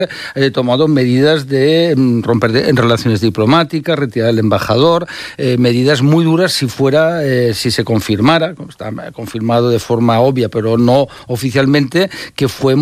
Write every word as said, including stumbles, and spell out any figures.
Eh, tomado medidas de mm, romper de, en relaciones diplomáticas, retirar al embajador, eh, medidas muy duras si fuera, eh, si se confirmara, está confirmado de forma obvia, pero no oficialmente, que fue